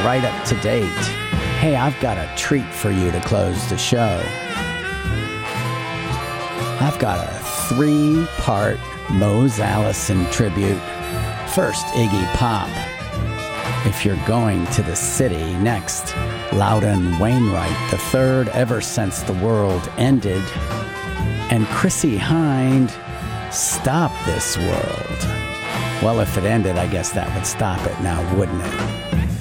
right up to date. Hey, I've got a treat for you to close the show. I've got a 3-part Mose Allison tribute. First, Iggy Pop. If You're Going to the City. Next, Loudon Wainwright, the third ever since the world ended. And Chrissie Hynde, Stop This World. Well, if it ended, I guess that would stop it now, wouldn't it?